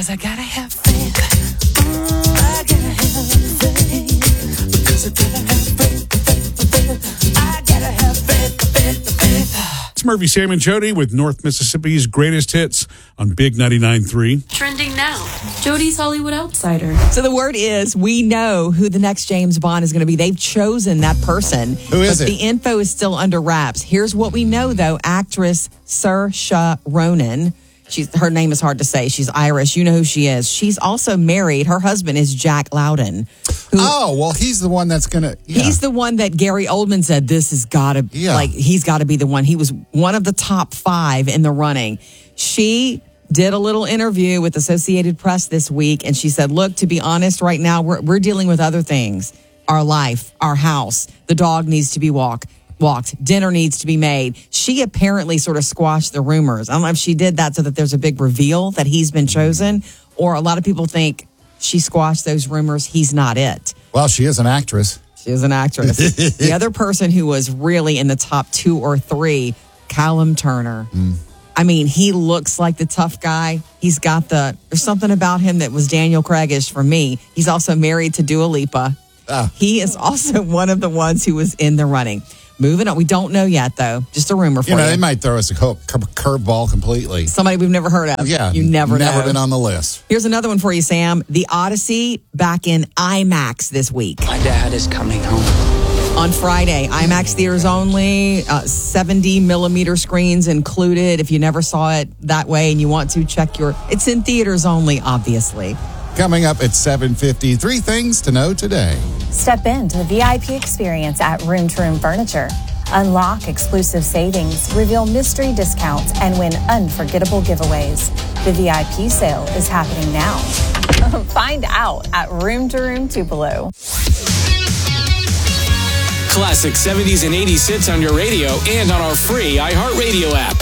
'Cause I gotta have faith. I gotta have faith. Because I gotta have faith. I gotta have faith. It's Murphy, Sam, and Jody with North Mississippi's greatest hits on Big 99.3. Trending now, Jody's Hollywood Outsider. So the word is, we know who the next James Bond is going to be. They've chosen that person. Who is but it? The info is still under wraps. Here's what we know, though. Actress Saoirse Ronan. Her name is hard to say. She's Irish. You know who she is. She's also married. Her husband is Jack Lowden. He's the one that's going to... He's the one that Gary Oldman said, this has got to... he's got to be the one. He was one of the top 5 in the running. She did a little interview with Associated Press this week, and she said, look, to be honest, right now, we're dealing with other things. Our life, our house, the dog needs to be walked. Dinner needs to be made. She apparently sort of squashed the rumors. I don't know if she did that so that there's a big reveal that he's been chosen, or a lot of people think she squashed those rumors. He's not it. Well, she is an actress. She is an actress. The other person who was really in the top 2 or 3, Callum Turner. I mean, he looks like the tough guy. He's got there's something about him that was Daniel Craig-ish for me. He's also married to Dua Lipa. He is also one of the ones who was in the running. Moving on. We don't know yet, though. Just a rumor for you. They might throw us a curveball completely. Somebody we've never heard of. Yeah. You never know. Never been on the list. Here's another one for you, Sam. The Odyssey back in IMAX this week. My dad is coming home. On Friday, IMAX theaters only, 70 millimeter screens included. If you never saw it that way and you want to check it's in theaters only, obviously. Coming up at 7:50, 3 things to know today. Step into the VIP experience at Room to Room Furniture. Unlock exclusive savings, reveal mystery discounts, and win unforgettable giveaways. The VIP sale is happening now. Find out at Room to Room Tupelo. Classic 70s and 80s hits on your radio and on our free iHeartRadio app.